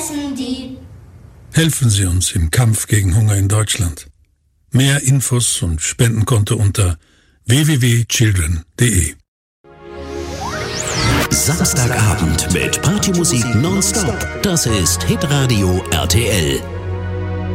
essen die. Helfen Sie uns im Kampf gegen Hunger in Deutschland. Mehr Infos und Spendenkonto unter www.children.de. Samstagabend mit Partymusik nonstop. Das ist Hitradio RTL.